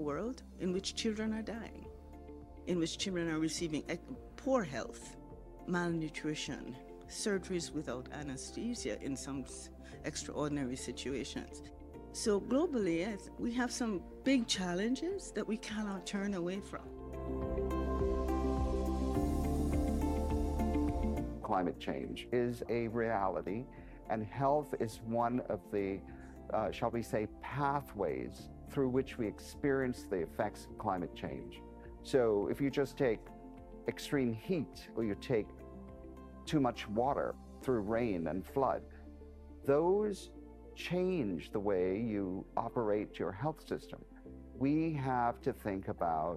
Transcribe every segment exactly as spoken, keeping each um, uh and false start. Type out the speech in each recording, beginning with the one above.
world in which children are dying, in which children are receiving poor health, malnutrition, surgeries without anesthesia in some extraordinary situations. So globally, yes, we have some big challenges that we cannot turn away from. Climate change is a reality, and health is one of the, uh, shall we say, pathways through which we experience the effects of climate change. So if you just take extreme heat, or you take too much water through rain and flood, those change the way you operate your health system. We have to think about,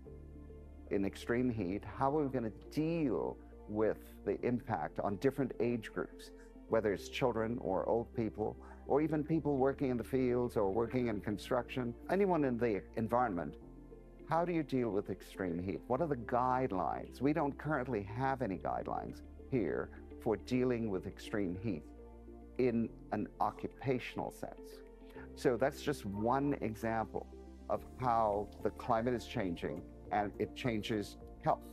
in extreme heat, how are we going to deal with the impact on different age groups, whether it's children or old people, or even people working in the fields or working in construction, anyone in the environment. How do you deal with extreme heat? What are the guidelines? We don't currently have any guidelines here for dealing with extreme heat in an occupational sense. So that's just one example of how the climate is changing, and it changes health.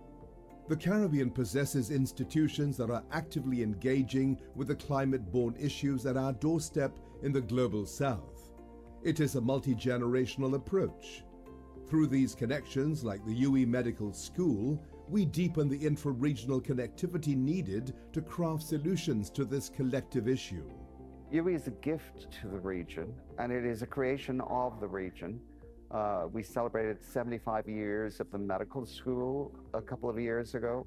The Caribbean possesses institutions that are actively engaging with the climate-borne issues at our doorstep in the global south. It is a multi-generational approach. Through these connections, like the U W I Medical School, we deepen the intra-regional connectivity needed to craft solutions to this collective issue. U W I is a gift to the region, and it is a creation of the region. Uh, we celebrated seventy-five years of the medical school a couple of years ago,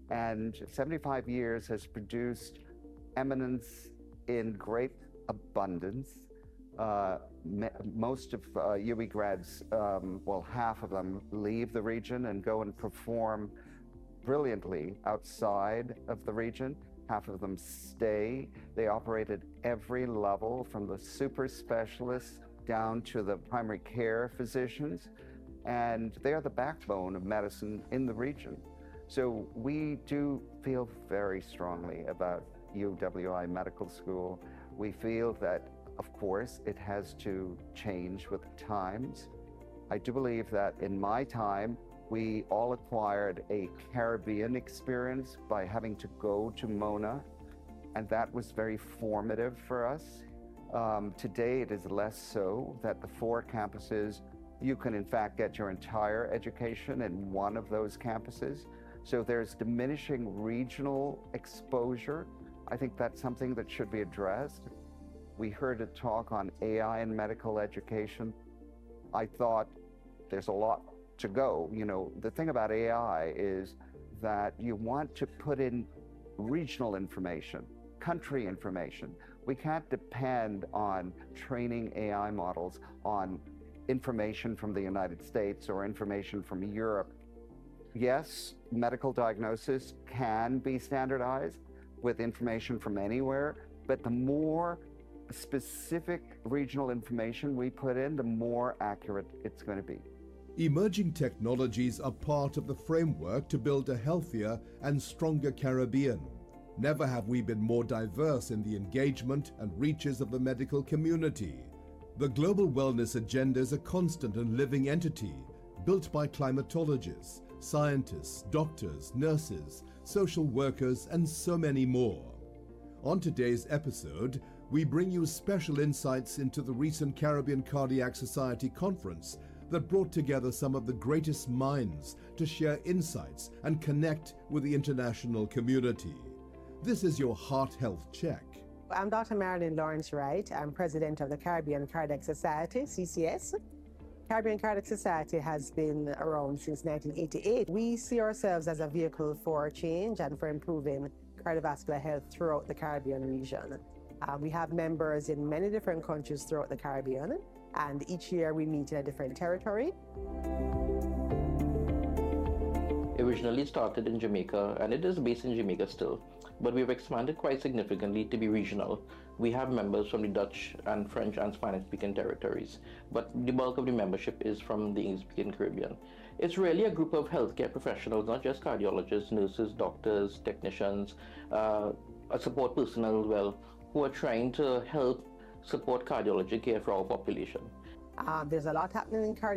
and seventy-five years has produced eminence in great abundance. Uh, most of uh, U W I grads, um, well, half of them leave the region and go and perform brilliantly outside of the region. Half of them stay. They operate at every level, from the super specialists down to the primary care physicians, and they are the backbone of medicine in the region. So we do feel very strongly about U W I Medical School. We feel that, of course, it has to change with the times. I do believe that in my time, we all acquired a Caribbean experience by having to go to Mona, and that was very formative for us. Um, today, it is less so, that the four campuses, you can in fact get your entire education in one of those campuses. So there's diminishing regional exposure. I think that's something that should be addressed. We heard a talk on A I in medical education. I thought there's a lot to go. You know, the thing about A I is that you want to put in regional information, country information. We can't depend on training A I models on information from the United States or information from Europe. Yes, medical diagnosis can be standardized with information from anywhere, but the more specific regional information we put in, the more accurate it's going to be. Emerging technologies are part of the framework to build a healthier and stronger Caribbean. Never have we been more diverse in the engagement and reaches of the medical community. The global wellness agenda is a constant and living entity, built by climatologists, scientists, doctors, nurses, social workers, and so many more. On today's episode, we bring you special insights into the recent Caribbean Cardiac Society conference that brought together some of the greatest minds to share insights and connect with the international community. This is your Heart Health Check. I'm Doctor Marilyn Lawrence Wright. I'm president of the Caribbean Cardiac Society, C C S. Caribbean Cardiac Society has been around since nineteen eighty-eight. We see ourselves as a vehicle for change and for improving cardiovascular health throughout the Caribbean region. Uh, we have members in many different countries throughout the Caribbean, and each year we meet in a different territory. Originally started in Jamaica, and it is based in Jamaica still, but we've expanded quite significantly to be regional. We have members from the Dutch and French and Spanish-speaking territories, but the bulk of the membership is from the English-speaking Caribbean. It's really a group of healthcare professionals, not just cardiologists, nurses, doctors, technicians, uh, a support personnel as well, who are trying to help support cardiology care for our population. Uh, there's a lot happening in cardiology.